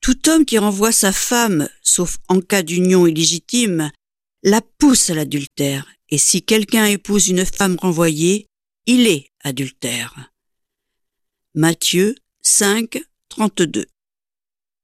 Tout homme qui renvoie sa femme, sauf en cas d'union illégitime, la pousse à l'adultère, et si quelqu'un épouse une femme renvoyée, il est adultère. Matthieu 5, 32.